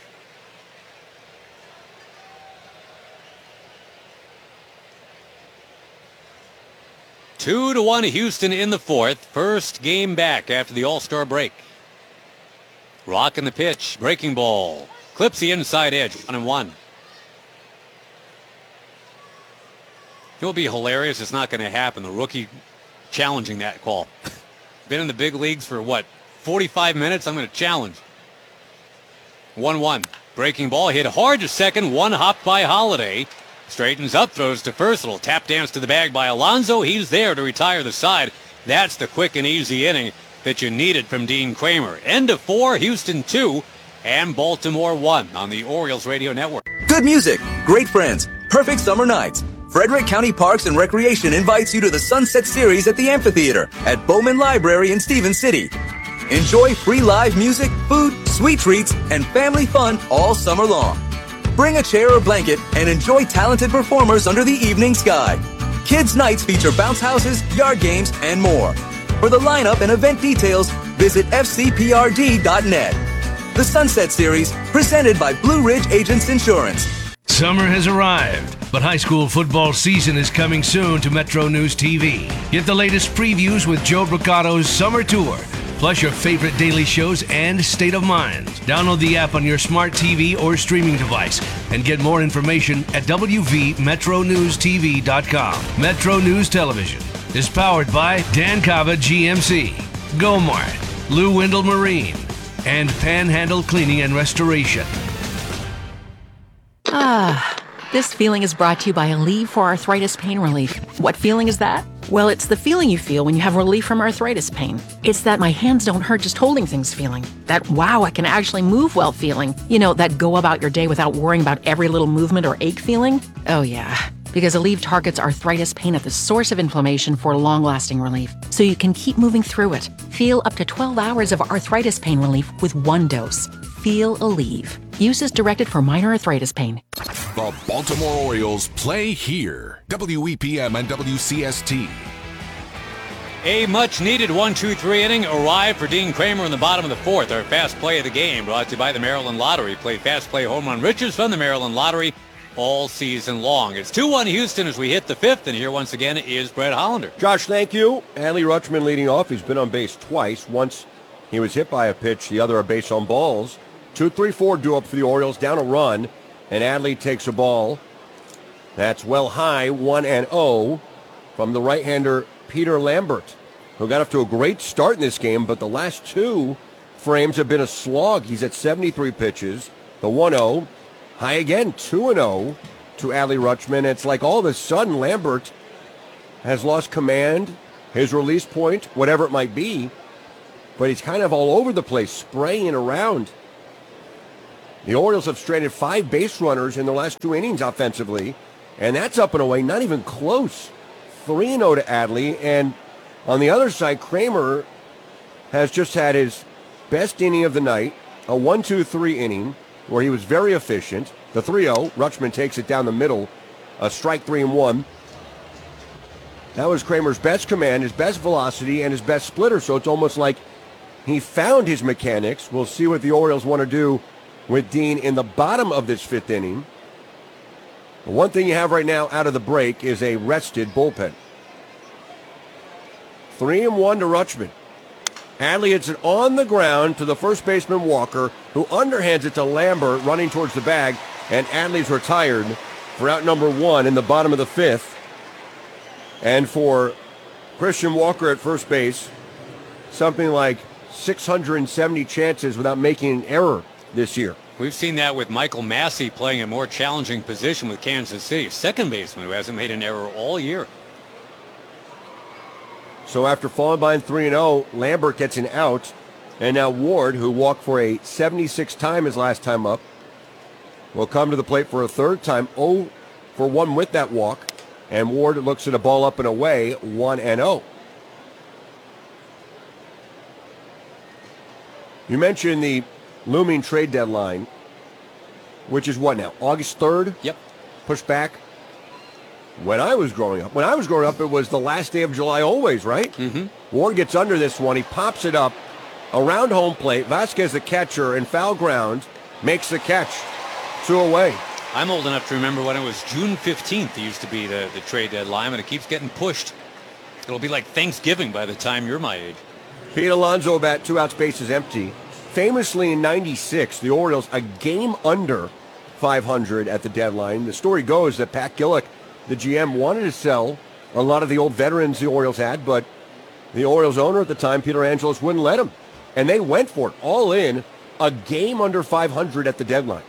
Two to one Houston in the fourth. First game back after the All-Star break. Rocking the pitch. Breaking ball. Clips the inside edge. One and one. It will be hilarious. It's not going to happen. The rookie challenging that call. Been in the big leagues for, what, forty-five minutes? I'm going to challenge. one one. Breaking ball hit hard to second. One hop by Holiday. Straightens up, throws to first. Little tap dance to the bag by Alonso. He's there to retire the side. That's the quick and easy inning that you needed from Dean Kramer. End of four, Houston two, and Baltimore one on the Orioles Radio Network. Good music, great friends, perfect summer nights. Frederick County Parks and Recreation invites you to the Sunset Series at the Amphitheater at Bowman Library in Stevens City. Enjoy free live music, food, sweet treats, and family fun all summer long. Bring a chair or blanket and enjoy talented performers under the evening sky. Kids' nights feature bounce houses, yard games, and more. For the lineup and event details, visit f c p r d dot net. The Sunset Series, presented by Blue Ridge Agents Insurance. Summer has arrived, but high school football season is coming soon to Metro News T V. Get the latest previews with Joe Bricato's Summer Tour, plus your favorite daily shows and State of Mind. Download the app on your smart T V or streaming device and get more information at w v metro news t v dot com. Metro News Television is powered by Dan Cava G M C, Gomart, Lou Wendell Marine, and Panhandle Cleaning and Restoration. Ah, this feeling is brought to you by Aleve for Arthritis Pain Relief. What feeling is that? Well, it's the feeling you feel when you have relief from arthritis pain. It's that my hands don't hurt just holding things feeling. That wow, I can actually move well feeling. You know, that go about your day without worrying about every little movement or ache feeling. Oh yeah, because Aleve targets arthritis pain at the source of inflammation for long-lasting relief, so you can keep moving through it. Feel up to twelve hours of arthritis pain relief with one dose. Feel Aleve. Use is directed for minor arthritis pain. The Baltimore Orioles play here. W E P M and W C S T. A much-needed one two three inning arrived for Dean Kramer in the bottom of the fourth. Our fast play of the game brought to you by the Maryland Lottery. Play fast play home run riches from the Maryland Lottery all season long. It's two one Houston as we hit the fifth, and here once again is Brett Hollander. Josh, thank you. Adley Rutschman leading off. He's been on base twice. Once he was hit by a pitch, the other a base on balls. two three four due up for the Orioles, down a run, and Adley takes a ball. That's well high, one and oh from the right-hander Peter Lambert, who got off to a great start in this game, but the last two frames have been a slog. He's at seventy-three pitches, the one oh, high again, two and oh to Adley Rutschman. It's like all of a sudden Lambert has lost command, his release point, whatever it might be, but he's kind of all over the place, spraying around. The Orioles have stranded five base runners in the last two innings offensively, and that's up and away, not even close. three and oh to Adley, and on the other side, Kramer has just had his best inning of the night, a one two three inning where he was very efficient. The three oh, Rutschman takes it down the middle, a strike three and one. That was Kramer's best command, his best velocity, and his best splitter, so it's almost like he found his mechanics. We'll see what the Orioles want to do with Dean in the bottom of this fifth inning. The one thing you have right now out of the break is a rested bullpen. Three and one to Rutschman. Adley hits it on the ground to the first baseman Walker, who underhands it to Lambert running towards the bag, and Adley's retired for out number one in the bottom of the fifth. And for Christian Walker at first base, something like six hundred seventy chances without making an error this year. We've seen that with Michael Massey playing a more challenging position with Kansas City, second baseman who hasn't made an error all year. So after falling behind three and oh, Lambert gets an out, and now Ward, who walked for a seventy-sixth time his last time up, will come to the plate for a third time, oh for one with that walk, and Ward looks at a ball up and away, one and oh. You mentioned the looming trade deadline, which is what now, August third? Yep. Pushed back. When I was growing up, when I was growing up, it was the last day of July always, right? Mm-hmm. Ward gets under this one. He pops it up around home plate. Vasquez, the catcher, in foul ground, makes the catch. Two away. I'm old enough to remember when it was June fifteenth. It used to be the, the trade deadline, and it keeps getting pushed. It'll be like Thanksgiving by the time you're my age. Pete Alonso bat, two outs, bases empty. Famously in ninety-six, the Orioles a game under five hundred at the deadline. The story goes that Pat Gillick, the G M, wanted to sell a lot of the old veterans the Orioles had, but the Orioles owner at the time, Peter Angelos, wouldn't let him. And they went for it, all in, a game under five hundred at the deadline.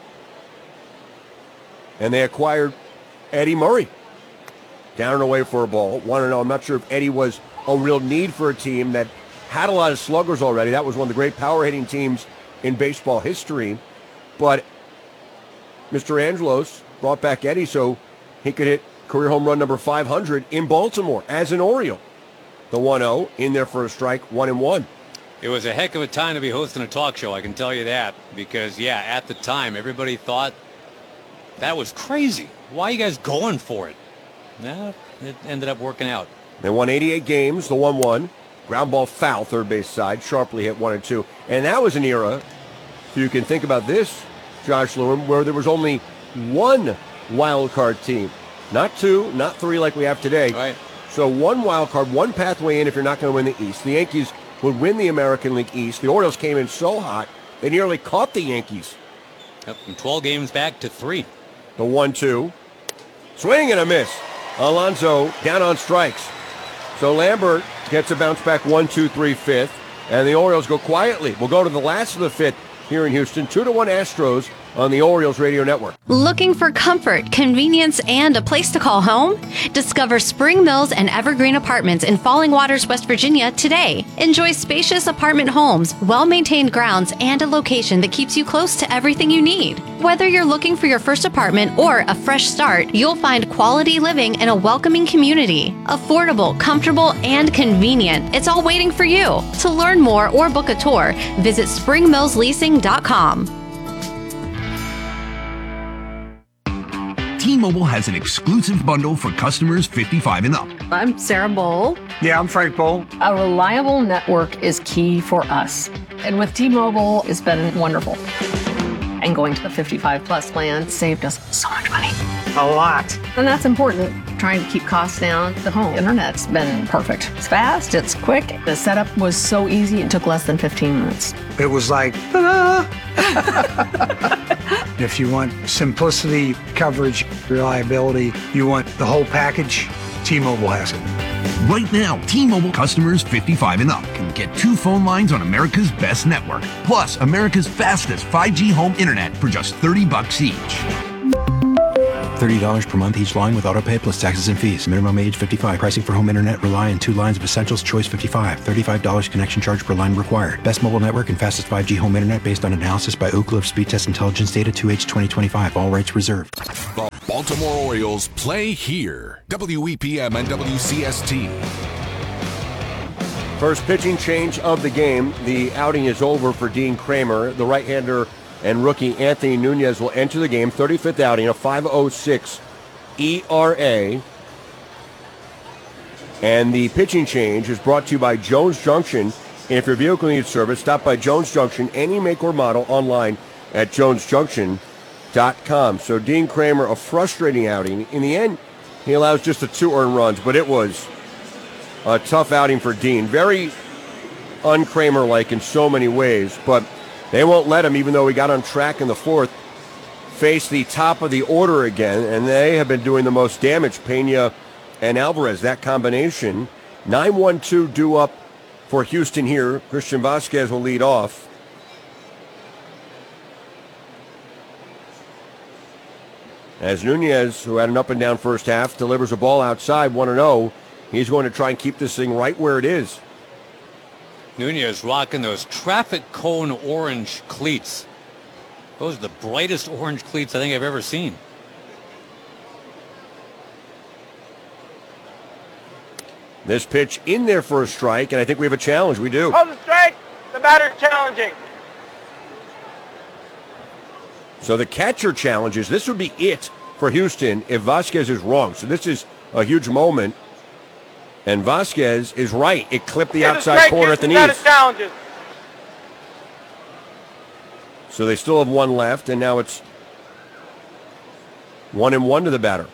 And they acquired Eddie Murray. Down and away for a ball. one and oh. I'm not sure if Eddie was a real need for a team that had a lot of sluggers already. That was one of the great power-hitting teams in baseball history. But Mister Angelos brought back Eddie so he could hit career home run number five hundred in Baltimore as an Oriole. The one oh in there for a strike, one and one. It was a heck of a time to be hosting a talk show, I can tell you that. Because, yeah, at the time, everybody thought that was crazy. Why are you guys going for it? Nah, it ended up working out. They won eighty-eight games, the one one. Ground ball foul, third base side, sharply hit one and two. And that was an era, if you can think about this, Josh Lewin, where there was only one wild card team. Not two, not three like we have today. Right. So one wild card, one pathway in if you're not going to win the East. The Yankees would win the American League East. The Orioles came in so hot, they nearly caught the Yankees. Yep, from twelve games back to three. The one two. Swing and a miss. Alonso down on strikes. So Lambert gets a bounce back one, two, three, fifth. And the Orioles go quietly. We'll go to the last of the fifth here in Houston. Two to one Astros on the Orioles Radio Network. Looking for comfort, convenience, and a place to call home? Discover Spring Mills and Evergreen Apartments in Falling Waters, West Virginia today. Enjoy spacious apartment homes, well-maintained grounds, and a location that keeps you close to everything you need. Whether you're looking for your first apartment or a fresh start, you'll find quality living in a welcoming community. Affordable, comfortable, and convenient. It's all waiting for you. To learn more or book a tour, visit spring mills leasing dot com. T-Mobile has an exclusive bundle for customers fifty-five and up. I'm Sarah Bowl. Yeah, I'm Frank Bowl. A reliable network is key for us. And with T-Mobile, it's been wonderful. And going to the fifty-five plus plan saved us so much money. A lot. And that's important. Trying to keep costs down. The home internet's been perfect. It's fast, it's quick. The setup was so easy, it took less than fifteen minutes. It was like, ta-da! If you want simplicity, coverage, reliability, you want the whole package, T-Mobile has it. Right now, T-Mobile customers fifty-five and up can get two phone lines on America's best network, plus America's fastest five G home internet for just thirty bucks each. thirty dollars per month each line with autopay plus taxes and fees. Minimum age fifty-five. Pricing for home internet rely on two lines of Essentials Choice fifty-five. thirty-five dollars connection charge per line required. Best mobile network and fastest five G home internet based on analysis by Ookla of Speed Test Intelligence Data two H twenty twenty-five. All rights reserved. The Baltimore Orioles play here. W E P M and W C S T. First pitching change of the game. The outing is over for Dean Kramer. The right-hander and rookie Anthony Nunez will enter the game. thirty-fifth outing, a five oh six E R A. And the pitching change is brought to you by Jones Junction. If your vehicle needs service, stop by Jones Junction, any make or model, online at jones junction dot com. So Dean Kramer, a frustrating outing. In the end, he allows just the two earned runs, but it was a tough outing for Dean. Very un-Kramer-like in so many ways, but they won't let him, even though he got on track in the fourth, face the top of the order again, and they have been doing the most damage, Pena and Alvarez, that combination. nine one two due up for Houston here. Christian Vasquez will lead off. As Nunez, who had an up-and-down first half, delivers a ball outside, one and oh. He's going to try and keep this thing right where it is. Nunez rocking those traffic cone orange cleats. Those are the brightest orange cleats I think I've ever seen. This pitch in there for a strike, and I think we have a challenge. We do. Call the strike. The batter's challenging. So the catcher challenges. This would be it for Houston if Vasquez is wrong. So this is a huge moment. And Vasquez is right. It clipped the outside corner at the knees. Challenges. So they still have one left, and now it's one and one to the batter.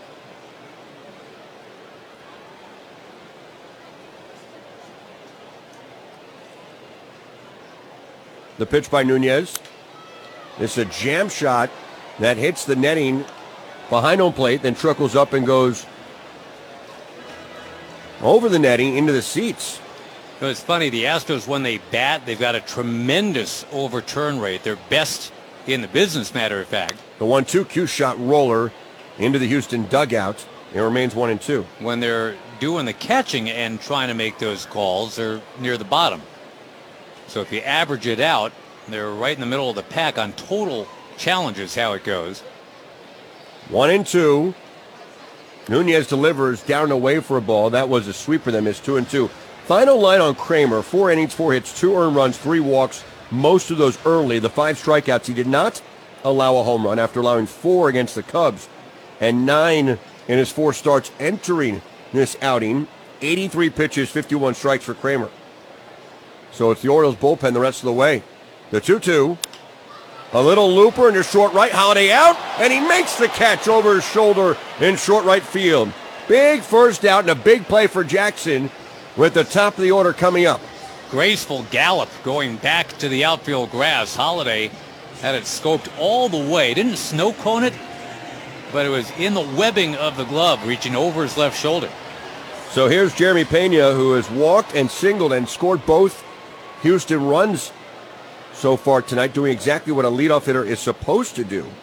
The pitch by Nunez. It's a jam shot that hits the netting behind home plate, then trickles up and goes over the netting into the seats. So it's funny, the Astros, when they bat, they've got a tremendous overturn rate. They're best in the business, matter of fact. The one two cue shot roller into the Houston dugout. It remains one and two. When they're doing the catching and trying to make those calls, they're near the bottom. So if you average it out, they're right in the middle of the pack on total challenges, how it goes. One and two. Nunez delivers down and away for a ball. That was a sweeper that missed. Two and two. Final line on Kramer. Four innings, four hits, two earned runs, three walks. Most of those early. The five strikeouts. He did not allow a home run after allowing four against the Cubs. And nine in his four starts entering this outing. eighty-three pitches, fifty-one strikes for Kramer. So it's the Orioles bullpen the rest of the way. The two two. A little looper into short right. Holiday out, and he makes the catch over his shoulder in short right field. Big first out and a big play for Jackson with the top of the order coming up. Graceful gallop going back to the outfield grass. Holiday had it scoped all the way. Didn't snow cone it, but it was in the webbing of the glove, reaching over his left shoulder. So here's Jeremy Pena, who has walked and singled and scored both Houston runs so far tonight, doing exactly what a leadoff hitter is supposed to do.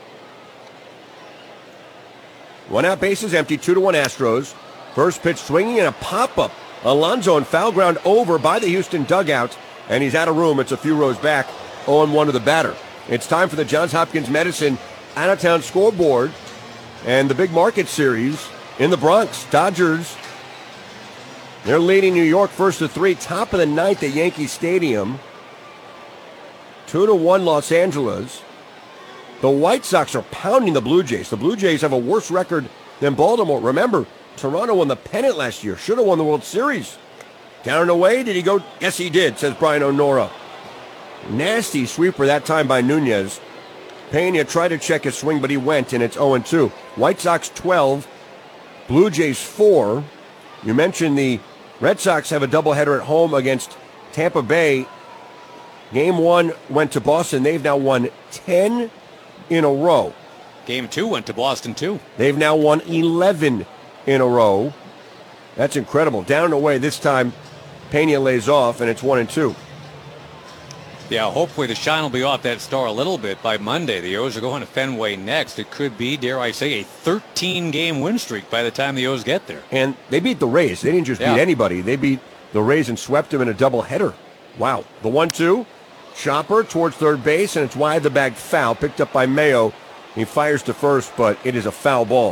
One out, bases empty, two to one Astros. First pitch swinging and a pop-up. Alonso and foul ground over by the Houston dugout, and he's out of room. It's a few rows back, oh and one to the batter. It's time for the Johns Hopkins Medicine out-of-town scoreboard and the big market series in the Bronx. Dodgers, they're leading New York first to three, top of the ninth at Yankee Stadium. Two to one Los Angeles. The White Sox are pounding the Blue Jays. The Blue Jays have a worse record than Baltimore. Remember, Toronto won the pennant last year. Should have won the World Series. Down and away, did he go? Yes, he did, says Brian O'Nora. Nasty sweeper that time by Nunez. Pena tried to check his swing, but he went, and it's oh and two. White Sox twelve, Blue Jays four. You mentioned the Red Sox have a doubleheader at home against Tampa Bay. Game one went to Boston. They've now won ten in a row. Game two went to Boston, too. They've now won eleven in a row. That's incredible. Down and away this time, Pena lays off, and it's one and two. Yeah, hopefully the shine will be off that star a little bit by Monday. The O's are going to Fenway next. It could be, dare I say, a thirteen-game win streak by the time the O's get there. And they beat the Rays. They didn't just Yeah. beat anybody. They beat the Rays and swept them in a doubleheader. Wow. The one two. Chopper towards third base, and it's wide the bag foul, picked up by Mayo. He fires to first, but it is a foul ball.